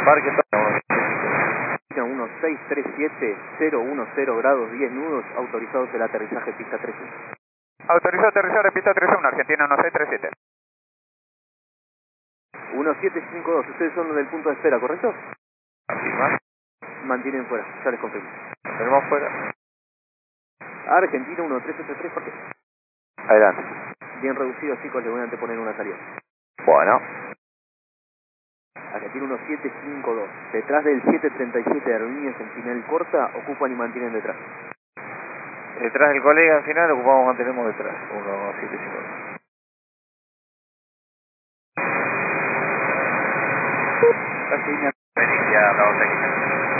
Parque 1637, 010 grados 10 nudos, autorizados el aterrizaje pista 31. Autorizado aterrizar en pista 31, Argentina 1637. 1752, ustedes son los del punto de espera, ¿correcto? Afirma. Mantienen fuera, ya les confirmo. Tenemos fuera. Argentina 1383, ¿por qué? Adelante. Bien reducido, chicos, les voy a anteponer una salida. Bueno. Argentina 1752, detrás del 737 de Aerolíneas Sentinel Corta, ocupan y mantienen detrás. Detrás del colega al final ocupamos, mantenemos detrás. 1752. Casi Felicia, Bravo Técnica.